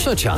Trzecia.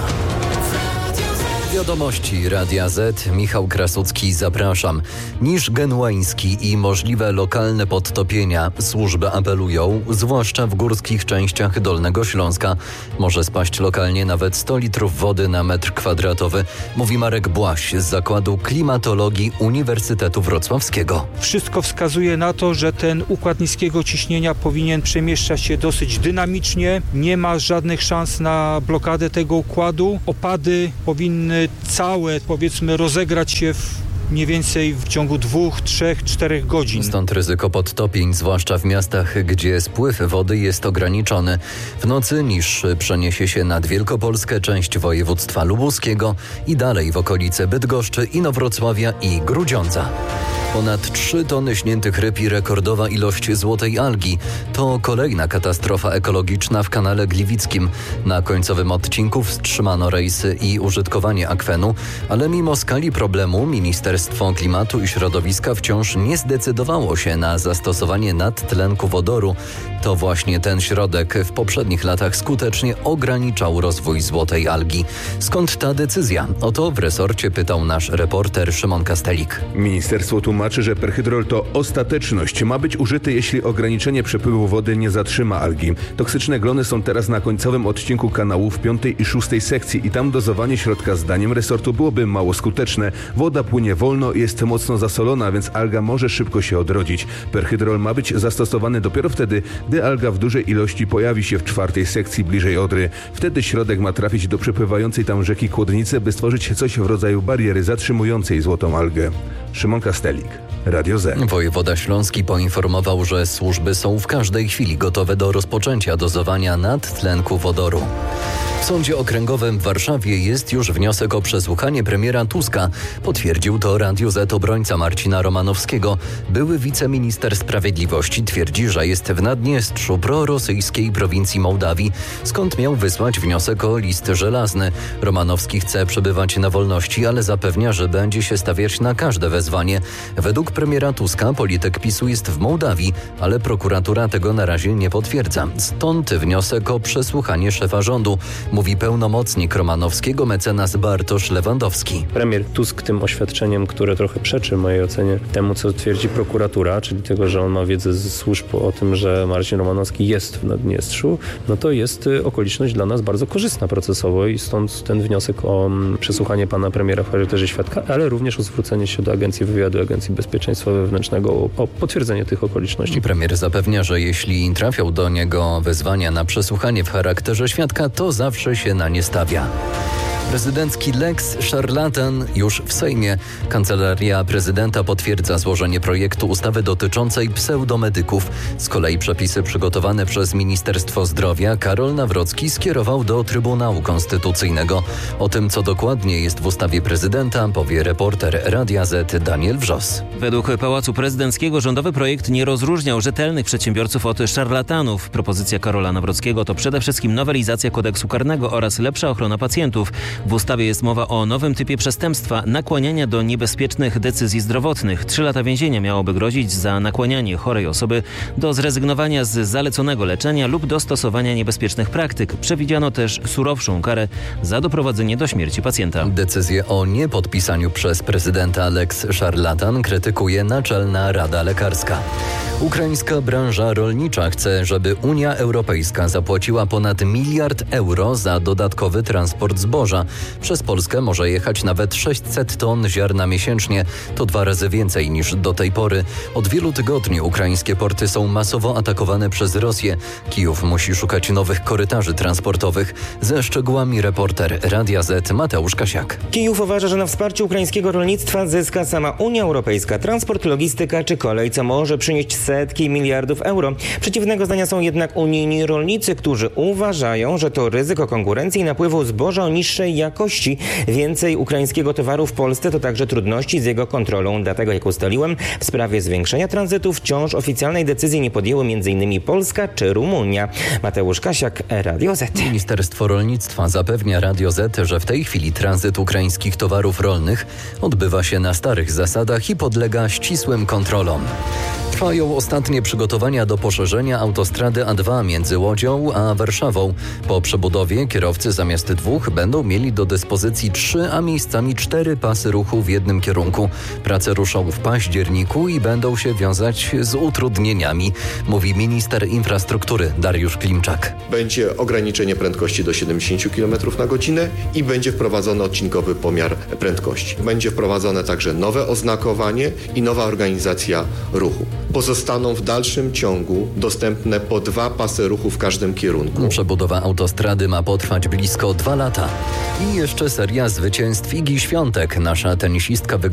Wiadomości Radia Z. Michał Krasucki, zapraszam. Niż genueński i możliwe lokalne podtopienia. Służby apelują, zwłaszcza w górskich częściach Dolnego Śląska. Może spaść lokalnie nawet 100 litrów wody na metr kwadratowy, mówi Marek Błaś z Zakładu Klimatologii Uniwersytetu Wrocławskiego. Wszystko wskazuje na to, że ten układ niskiego ciśnienia powinien przemieszczać się dosyć dynamicznie. Nie ma żadnych szans na blokadę tego układu. Opady powinny całe, rozegrać się mniej więcej w ciągu 2, 3, 4 godzin. Stąd ryzyko podtopień, zwłaszcza w miastach, gdzie spływ wody jest ograniczony. W nocy niż przeniesie się nad Wielkopolskę, część województwa lubuskiego i dalej w okolice Bydgoszczy, Inowrocławia i Grudziądza. Ponad 3 tony śniętych ryb i rekordowa ilość złotej algi. To kolejna katastrofa ekologiczna w kanale Gliwickim. Na końcowym odcinku wstrzymano rejsy i użytkowanie akwenu, ale mimo skali problemu Ministerstwo Klimatu i Środowiska wciąż nie zdecydowało się na zastosowanie nadtlenku wodoru. To właśnie ten środek w poprzednich latach skutecznie ograniczał rozwój złotej algi. Skąd ta decyzja? O to w resorcie pytał nasz reporter Szymon Kastelik. Ministerstwo tłumaczy, że perhydrol to ostateczność. Ma być użyty, jeśli ograniczenie przepływu wody nie zatrzyma algi. Toksyczne glony są teraz na końcowym odcinku kanału w 5. i 6. sekcji i tam dozowanie środka zdaniem resortu byłoby mało skuteczne. Woda płynie wolno, jest mocno zasolona, więc alga może szybko się odrodzić. Perhydrol ma być zastosowany dopiero wtedy, gdy alga w dużej ilości pojawi się w 4. sekcji bliżej Odry. Wtedy środek ma trafić do przepływającej tam rzeki Kłodnicy, by stworzyć coś w rodzaju bariery zatrzymującej złotą algę. Szymon Kastelik, Radio Z. Wojewoda śląski poinformował, że służby są w każdej chwili gotowe do rozpoczęcia dozowania nadtlenku wodoru. W Sądzie Okręgowym w Warszawie jest już wniosek o przesłuchanie premiera Tuska. Potwierdził to Radiu Z obrońca Marcina Romanowskiego. Były wiceminister sprawiedliwości twierdzi, że jest w Naddniestrzu, prorosyjskiej prowincji Mołdawii, skąd miał wysłać wniosek o list żelazny. Romanowski chce przebywać na wolności, ale zapewnia, że będzie się stawiać na każde wezwanie. Według premiera Tuska polityk PiS-u jest w Mołdawii, ale prokuratura tego na razie nie potwierdza. Stąd wniosek o przesłuchanie szefa rządu, mówi pełnomocnik Romanowskiego mecenas Bartosz Lewandowski. Premier Tusk tym oświadczeniem, które trochę przeczy mojej ocenie temu, co twierdzi prokuratura, czyli tego, że on ma wiedzę ze służb o tym, że Marcin Romanowski jest w Naddniestrzu, no to jest okoliczność dla nas bardzo korzystna procesowo i stąd ten wniosek o przesłuchanie pana premiera w charakterze świadka, ale również o zwrócenie się do Agencji Wywiadu, Agencji Bezpieczeństwa Wewnętrznego o potwierdzenie tych okoliczności. Premier zapewnia, że jeśli trafią do niego wezwania na przesłuchanie w charakterze świadka, to zawsze się na nie stawia. Prezydencki lex szarlatan już w Sejmie. Kancelaria prezydenta potwierdza złożenie projektu ustawy dotyczącej pseudomedyków. Z kolei przepisy przygotowane przez Ministerstwo Zdrowia Karol Nawrocki skierował do Trybunału Konstytucyjnego. O tym, co dokładnie jest w ustawie prezydenta, powie reporter Radia Z Daniel Wrzos. Według Pałacu Prezydenckiego rządowy projekt nie rozróżniał rzetelnych przedsiębiorców od szarlatanów. Propozycja Karola Nawrockiego to przede wszystkim nowelizacja kodeksu karnego oraz lepsza ochrona pacjentów. W ustawie jest mowa o nowym typie przestępstwa nakłaniania do niebezpiecznych decyzji zdrowotnych. 3 lata więzienia miałoby grozić za nakłanianie chorej osoby do zrezygnowania z zaleconego leczenia lub do stosowania niebezpiecznych praktyk. Przewidziano też surowszą karę za doprowadzenie do śmierci pacjenta. Decyzję o niepodpisaniu przez prezydenta lex szarlatan krytykuje Naczelna Rada Lekarska. Ukraińska branża rolnicza chce, żeby Unia Europejska zapłaciła ponad 1 miliard euro za dodatkowy transport zboża. Przez Polskę może jechać nawet 600 ton ziarna miesięcznie. To 2 razy więcej niż do tej pory. Od wielu tygodni ukraińskie porty są masowo atakowane przez Rosję. Kijów musi szukać nowych korytarzy transportowych. Ze szczegółami reporter Radia Z Mateusz Kasiak. Kijów uważa, że na wsparciu ukraińskiego rolnictwa zyska sama Unia Europejska, transport, logistyka czy kolej, co może przynieść setki miliardów euro. Przeciwnego zdania są jednak unijni rolnicy, którzy uważają, że to ryzyko konkurencji i napływu zboża o niższej jakości. Więcej ukraińskiego towaru w Polsce to także trudności z jego kontrolą. Dlatego, jak ustaliłem, w sprawie zwiększenia tranzytu wciąż oficjalnej decyzji nie podjęły m.in. Polska czy Rumunia. Mateusz Kasiak, Radio Z. Ministerstwo Rolnictwa zapewnia Radio Z, że w tej chwili tranzyt ukraińskich towarów rolnych odbywa się na starych zasadach i podlega ścisłym kontrolom. Trwa Trwają ostatnie przygotowania do poszerzenia autostrady A2 między Łodzią a Warszawą. Po przebudowie kierowcy zamiast 2 będą mieli do dyspozycji 3, a miejscami 4 pasy ruchu w jednym kierunku. Prace ruszą w październiku i będą się wiązać z utrudnieniami, mówi minister infrastruktury Dariusz Klimczak. Będzie ograniczenie prędkości do 70 km na godzinę i będzie wprowadzony odcinkowy pomiar prędkości. Będzie wprowadzone także nowe oznakowanie i nowa organizacja ruchu. Pozostaną w dalszym ciągu dostępne po 2 pasy ruchu w każdym kierunku. Przebudowa autostrady ma potrwać blisko 2 lata. I jeszcze seria zwycięstw Igi Świątek. Nasza tenisistka wygrała